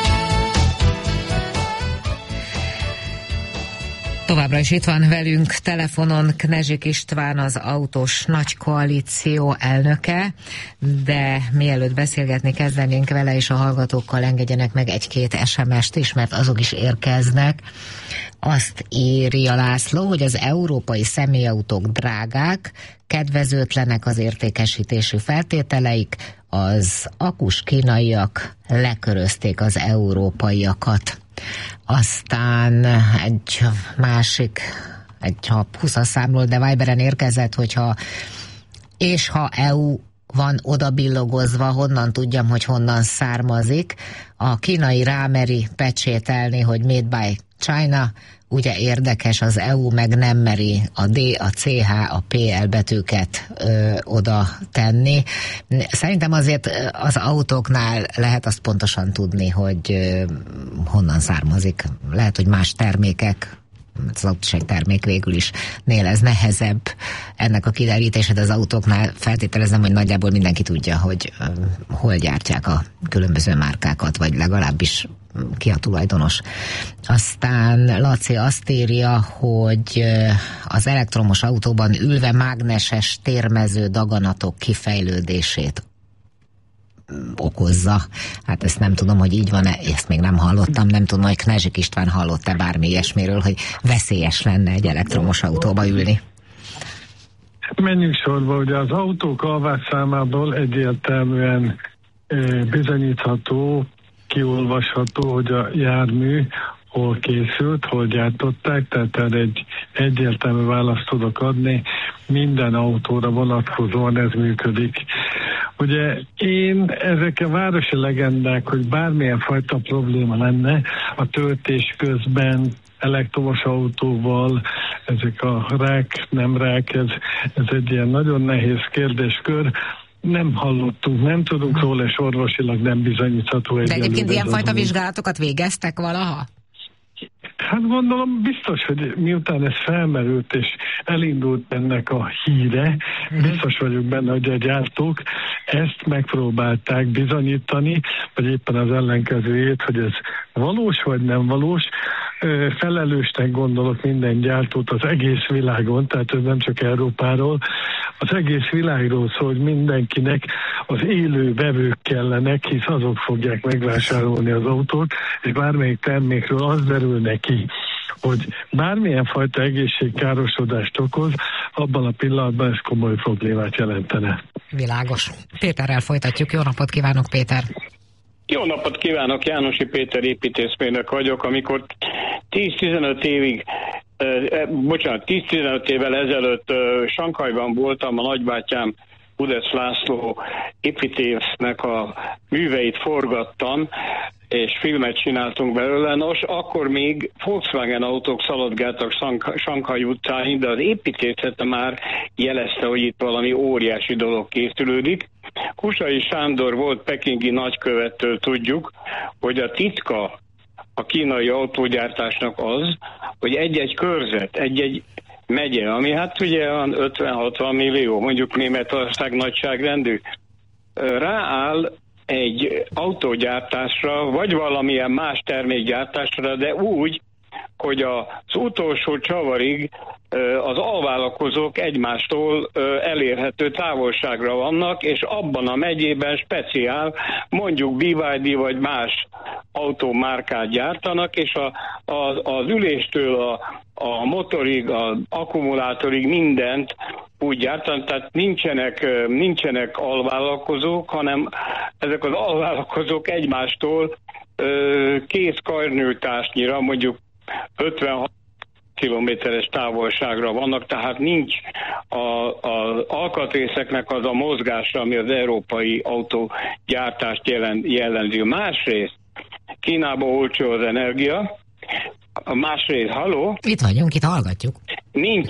Továbbra is itt van velünk telefonon Knezsik István, az Autós Nagykoalíció elnöke, de mielőtt beszélgetni kezdenénk vele és a hallgatókkal, engedjenek meg 1-2 SMS-t is, mert azok is érkeznek. Azt írja László, hogy az európai személyautók drágák, kedvezőtlenek az értékesítési feltételeik, az akus kínaiak lekörözték az európaiakat. Aztán egy másik, egy 20-as számról, de Viberen érkezett, hogyha és ha EU van oda billogozva, honnan tudjam, hogy honnan származik. A kínai rámeri pecsételni, hogy Made by China, ugye érdekes, az EU meg nem meri a D, a CH, a PL betűket oda tenni. Szerintem azért az autóknál lehet azt pontosan tudni, hogy honnan származik. Lehet, hogy más termékek az autóság termék végül is ez nehezebb ennek a kiderítése, de az autóknál feltételezem, hogy nagyjából mindenki tudja, hogy hol gyártják a különböző márkákat, vagy legalábbis ki a tulajdonos. Aztán Laci azt írja, hogy az elektromos autóban ülve mágneses térmező daganatok kifejlődését okozza. Hát ezt nem tudom, hogy így van-e, ezt még nem hallottam, nem tudom, hogy Knezsik István hallott-e bármi ilyesmiről, hogy veszélyes lenne egy elektromos autóba ülni. Menjünk sorba, ugye az autók alvásszámából egyértelműen bizonyítható, kiolvasható, hogy a jármű hol készült, hol gyártották, tehát erre egy egyértelmű választ tudok adni, minden autóra vonatkozóan ez működik. Ugye ezek a városi legendák, hogy bármilyen fajta probléma lenne a töltés közben, elektromos autóval, ezek a rák, nem rák, ez egy ilyen nagyon nehéz kérdéskör. Nem hallottunk, nem tudunk róla, és orvosilag nem bizonyítható. De egyébként ilyenfajta vizsgálatokat végeztek valaha? Hát gondolom biztos, hogy miután ez felmerült és elindult ennek a híre, biztos vagyok benne, hogy a gyártók ezt megpróbálták bizonyítani, vagy éppen az ellenkezőjét, hogy ez valós vagy nem valós. Felelősnek gondolok minden gyártót az egész világon, tehát ez nem csak Európáról, az egész világról szól, hogy mindenkinek az élő vevők kellenek, hisz azok fogják megvásárolni az autót, és bármelyik termékről az derül neki, hogy bármilyen fajta egészségkárosodást okoz, abban a pillanatban ez komoly problémát jelentene. Világos. Péterrel folytatjuk. Jó napot kívánok, Péter! Jó napot kívánok, Jánosi Péter építészmérnök vagyok. Amikor 10-15 évvel ezelőtt Sanghajban voltam, a nagybátyám Budesz László építésznek a műveit forgattam, és filmet csináltunk belőle. Nos, akkor még Volkswagen autók szaladgáltak Sanghaj utcáin, de az építészete már jelezte, hogy itt valami óriási dolog készülődik. Kusai Sándor volt pekingi nagykövettől tudjuk, hogy a titka a kínai autógyártásnak az, hogy egy-egy körzet, egy-egy megye, ami hát ugye 50-60 millió, mondjuk Németország nagyságrendű, rááll egy autógyártásra, vagy valamilyen más termékgyártásra, de úgy, hogy az utolsó csavarig az alvállalkozók egymástól elérhető távolságra vannak, és abban a megyében speciál, mondjuk BYD vagy más autómárkát gyártanak, és az üléstől a motorig, az akkumulátorig mindent úgy gyártanak, tehát nincsenek alvállalkozók, hanem ezek az alvállalkozók egymástól kész karnyújtásnyira, mondjuk 56 kilométeres távolságra vannak, tehát nincs az alkatrészeknek az a mozgása, ami az európai autógyártást jellemzi. Másrészt Kínában olcsó az energia, másrészt, halló? Itt vagyunk, itt hallgatjuk. Nincs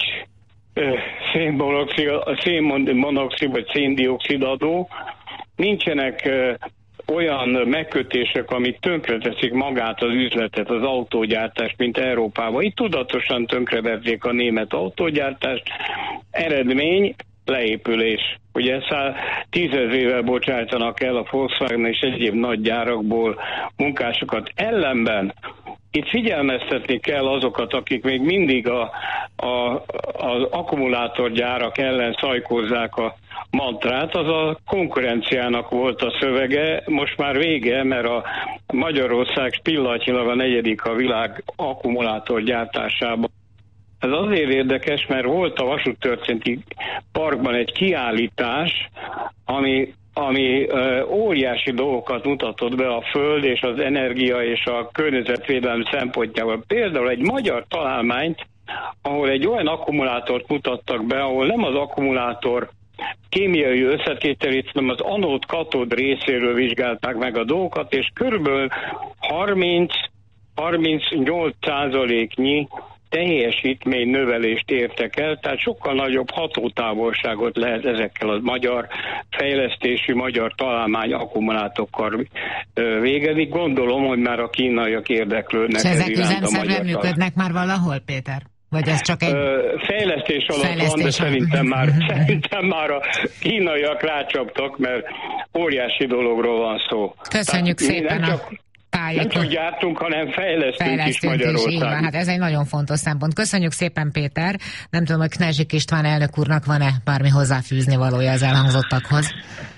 szénmonoxid vagy széndioxid adó, nincsenek olyan megkötések, amik tönkreteszik magát az üzletet, az autógyártást, mint Európában. Itt tudatosan tönkrevették a német autógyártást. Eredmény, leépülés. Ugye 10 000 bocsájtanak el a Volkswagen és egyéb nagy gyárakból munkásokat. Ellenben itt figyelmeztetni kell azokat, akik még mindig az akkumulátorgyárak ellen szajkozzák a mantrát, az a konkurenciának volt a szövege, most már vége, mert a Magyarország pillanatnyilag a 4. a világ akkumulátorgyártásában. Ez azért érdekes, mert volt a Vasúttörténeti Parkban egy kiállítás, ami óriási dolgokat mutatott be a föld és az energia és a környezetvédelem szempontjából. Például egy magyar találmányt, ahol egy olyan akkumulátort mutattak be, ahol nem az akkumulátor kémiai összetételét, hanem az anód-katód részéről vizsgálták meg a dolgokat, és körülbelül 30-38%-nyi teljesítmény növelést értek el, tehát sokkal nagyobb hatótávolságot lehet ezekkel a magyar fejlesztésű, magyar találmány akkumulátorokkal végezni. Gondolom, hogy már a kínaiak érdeklődnek. És ezek üzemszerűen működnek már valahol, Péter? Vagy ez csak egy... Fejlesztés alatt van, de szerintem már a kínaiak rácsaptak, mert óriási dologról van szó. Köszönjük szépen nem csak gyártunk, hanem fejlesztünk is Magyarországon. Hát ez egy nagyon fontos szempont. Köszönjük szépen, Péter. Nem tudom, hogy Knezsik István elnök úrnak van-e bármi hozzáfűzni valója az elhangzottakhoz.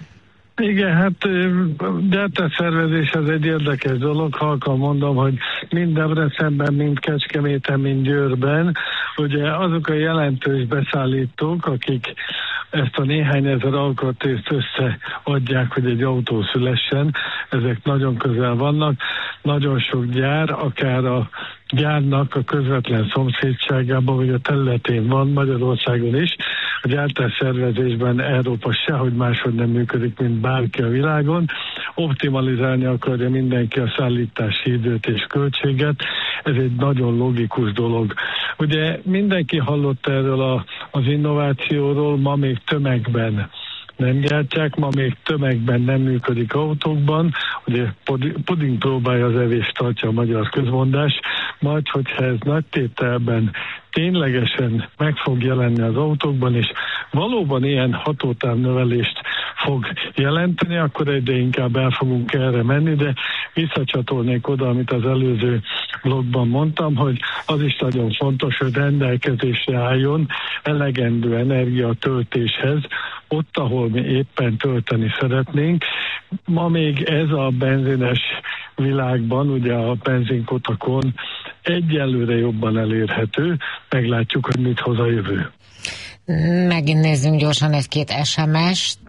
Igen, hát gyártásszervezés az egy érdekes dolog, halkan mondom, hogy mind Debrecenben, mind Kecskeméten, mind Győrben, ugye azok a jelentős beszállítók, akik ezt a néhány ezer alkatrészt összeadják, hogy egy autó szülessen, ezek nagyon közel vannak, nagyon sok gyár, akár a gyárnak a közvetlen szomszédságában, vagy a területén van, Magyarországon is. A gyártásszervezésben Európa sehogy máshogy nem működik, mint bárki a világon. Optimalizálni akarja mindenki a szállítási időt és költséget. Ez egy nagyon logikus dolog. Ugye mindenki hallott erről az innovációról, ma még tömegben nem gyártják, ma még tömegben nem működik autókban, ugye puding próbálja az evést, tartja a magyar közmondás, majd hogyha ez nagy tételben ténylegesen meg fog jelenni az autókban, és valóban ilyen hatótávnövelést fog jelenteni, akkor egyre inkább el fogunk erre menni, de visszacsatolnék oda, amit az előző blogban mondtam, hogy az is nagyon fontos, hogy rendelkezésre álljon elegendő energia a töltéshez, ott, ahol mi éppen tölteni szeretnénk. Ma még ez a benzines világban, ugye a benzinkutakon egyelőre jobban elérhető, meglátjuk, hogy mit hoz a jövő. Megint nézzünk gyorsan egy-két SMS-t.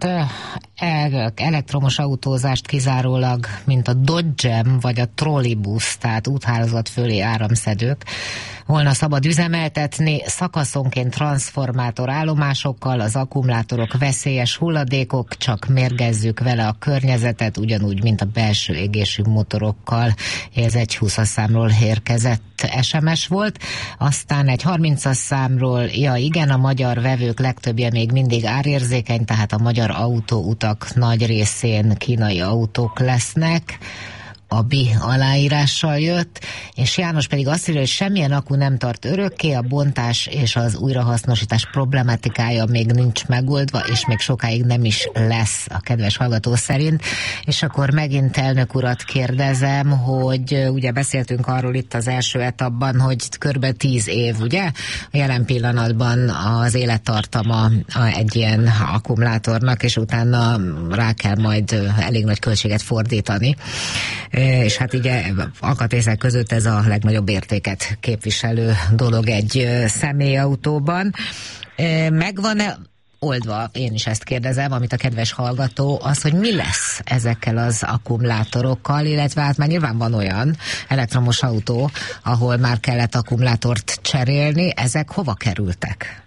Elektromos autózást kizárólag, mint a Dodge-em vagy a trollibusz, tehát úthálózat fölé áramszedők volna szabad üzemeltetni szakaszonként transformátor állomásokkal, az akkumulátorok veszélyes hulladékok, csak mérgezzük vele a környezetet, ugyanúgy, mint a belső égésű motorokkal. Ez egy 20-as számról érkezett SMS volt. Aztán egy 30-as számról, ja igen, a magyar vevők legtöbbje még mindig árérzékeny, tehát a magyar autóutak nagy részén kínai autók lesznek. A BI aláírással jött, és János pedig azt írja, hogy semmilyen akku nem tart örökké, a bontás és az újrahasznosítás problematikája még nincs megoldva, és még sokáig nem is lesz, a kedves hallgató szerint. És akkor megint elnök urat kérdezem, hogy ugye beszéltünk arról itt az első etapban, hogy kb. 10 év, ugye? Jelen pillanatban az élettartama egy ilyen akkumulátornak, és utána rá kell majd elég nagy költséget fordítani. És hát ugye alkatrészek között ez a legnagyobb értéket képviselő dolog egy személyautóban. Megvan-e oldva, én is ezt kérdezem, amit a kedves hallgató, az, hogy mi lesz ezekkel az akkumulátorokkal, illetve hát már nyilván van olyan elektromos autó, ahol már kellett akkumulátort cserélni, ezek hova kerültek?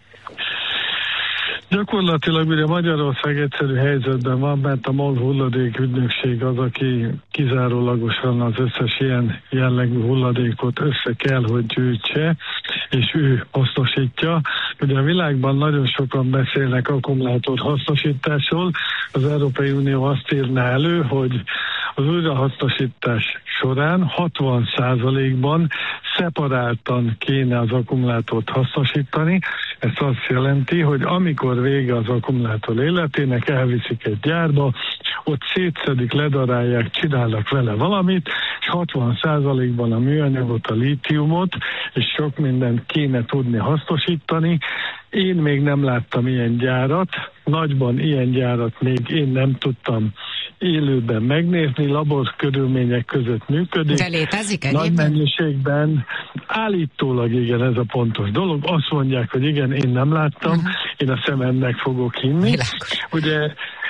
Gyakorlatilag ugye Magyarország egyszerű helyzetben van, mert a MOL hulladék ügynökség az, aki kizárólagosan az összes ilyen jellegű hulladékot össze kell, hogy gyűjtse, és ő hasznosítja. Ugye a világban nagyon sokan beszélnek akkumulátor hasznosításról. Az Európai Unió azt írná elő, hogy az újrahasznosítás során 60%-ban szeparáltan kéne az akkumulátort hasznosítani. Ez azt jelenti, hogy amikor vége az akkumulátor életének, elviszik egy gyárba, ott szétszedik, ledarálják, csinálnak vele valamit, és 60%-ban a műanyagot, a lítiumot, és sok mindent kéne tudni hasznosítani. Én még nem láttam ilyen gyárat, nagyban ilyen gyárat még én nem tudtam élőben megnézni, labor körülmények között működik. De létezik nagy mennyiségben. Állítólag igen, ez a pontos dolog. Azt mondják, hogy igen, én nem láttam, én a szememnek fogok hinni. Világos. Ugye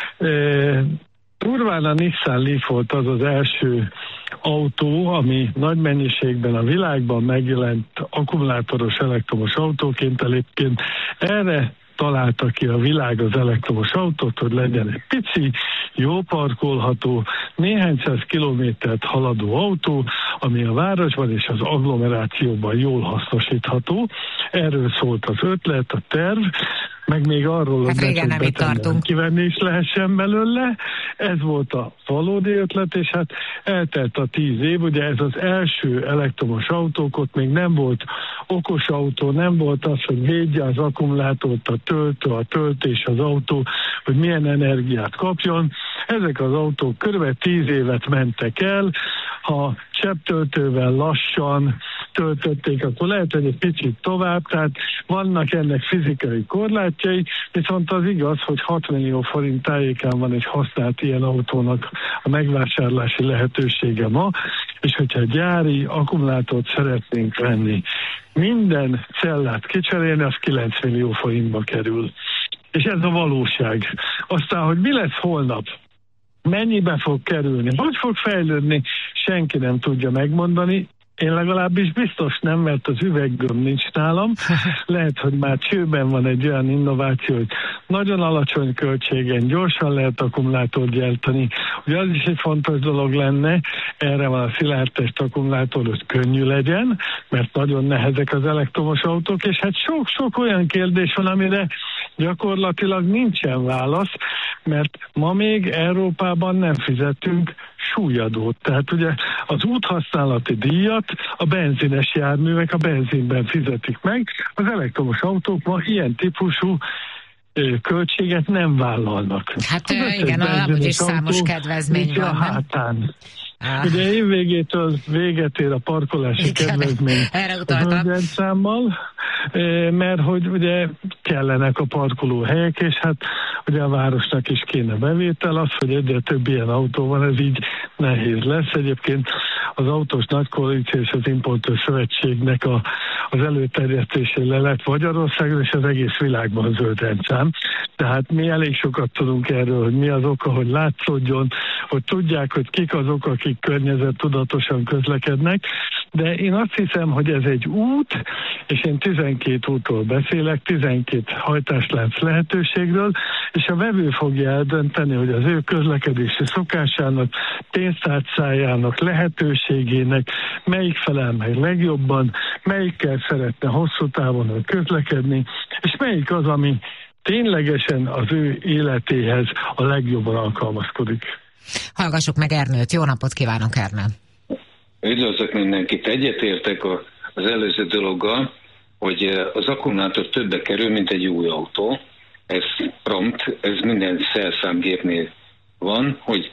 durván a Nissan Leaf volt az az első autó, ami nagy mennyiségben a világban megjelent akkumulátoros elektromos autóként, egyébként erre találta ki a világ az elektromos autót, hogy legyen egy pici, jó parkolható, néhány száz kilométert haladó autó, ami a városban és az agglomerációban jól hasznosítható. Erről szólt az ötlet, a terv, meg még arról, hát hogy ne csak kivenni is lehessen belőle. Ez volt a valódi ötlet, és hát eltelt a 10 év, ugye ez az első elektromos autók, ott még nem volt okos autó, nem volt az, hogy védje az akkumulátort, a töltés az autó, hogy milyen energiát kapjon. Ezek az autók kb. 10 évet mentek el, ha csepptöltővel lassan töltötték, akkor lehet, hogy egy picit tovább, tehát vannak ennek fizikai korlátjai, viszont az igaz, hogy 6 millió forint tájékán van egy használt ilyen autónak a megvásárlási lehetősége ma, és hogyha gyári akkumulátort szeretnénk venni, minden cellát kicserélni, az 9 millió forintba kerül. És ez a valóság. Aztán, hogy mi lesz holnap, mennyibe fog kerülni, hogy fog fejlődni, senki nem tudja megmondani. Én legalábbis biztos nem, mert az üveggömb nincs nálam. Lehet, hogy már csőben van egy olyan innováció, hogy nagyon alacsony költségen gyorsan lehet akkumulátort gyártani. Ugye az is egy fontos dolog lenne, erre van a szilárdtest akkumulátor, hogy könnyű legyen, mert nagyon nehezek az elektromos autók, és hát sok olyan kérdés van, amire gyakorlatilag nincsen válasz, mert ma még Európában nem fizetünk súlyadót. Tehát ugye az úthasználati díjat a benzines járművek a benzinben fizetik meg, az elektromos autók ma ilyen típusú költséget nem vállalnak. Hát igen, amúgy is számos kedvezmény van. Hátán. Ugye évvégétől véget ér a parkolási kedvezmény a hölgyentszámmal, mert hogy ugye kellenek a parkolóhelyek, és hát ugye a városnak is kéne bevétel, az, hogy egyre több ilyen autó van, ez így nehéz lesz. Egyébként az Autós Nagykoalíció és az Importőr Szövetségnek az előterjesztésén le lett Magyarországon, és az egész világban zöld rendszám. Tehát mi elég sokat tudunk erről, hogy mi az oka, hogy látszódjon, hogy tudják, hogy kik azok, akik környezettudatosan közlekednek, de én azt hiszem, hogy ez egy út, és én 12 útról beszélek, 12 hajtáslánc lehetőségről, és a vevő fogja eldönteni, hogy az ő közlekedési szokásának, pénztárcájának, lehetőségének melyik felel meg legjobban, melyikkel szeretne hosszú távon közlekedni, és melyik az, ami ténylegesen az ő életéhez a legjobban alkalmazkodik. Hallgassuk meg Ernőt. Jó napot kívánok, Ernő! Üdvözlök mindenkit! Egyetértek az előző dologgal, hogy az akkumulátor többe kerül, mint egy új autó. Ez prompt, ez minden szerszámgépnél van, hogy